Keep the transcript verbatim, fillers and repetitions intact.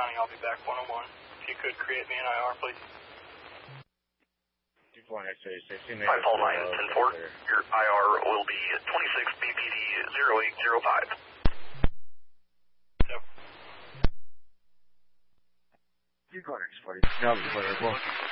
calling. I'll be back one oh one. If you could create me an I R, please. Five Paul nine ten four. Your I R will be twenty-six B P D zero eight zero five. Yep. You go next, buddy. No, I'm just